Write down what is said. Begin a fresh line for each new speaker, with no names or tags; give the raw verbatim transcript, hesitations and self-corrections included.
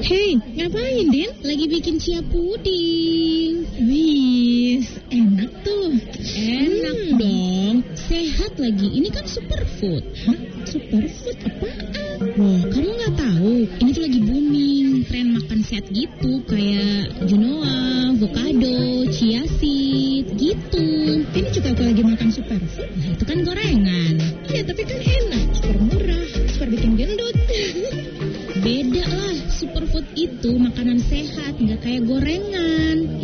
Hei, ngapain, Din?
Lagi bikin chia puding.
Wih, enak tuh.
Enak
Hmm.
dong. Sehat lagi. Ini kan superfood.
Hah? Superfood apaan?
Wah, kamu nggak tahu? Ini tuh lagi booming. Tren makan sehat gitu. Kayak quinoa, avocado, chia seed, gitu.
Ini juga aku lagi makan superfood.
Nah, itu kan gorengan.
Ya, tapi kan enak. Super murah. Super bikin gendut.
Beda lah. Superfood itu makanan sehat. Nggak kayak gorengan.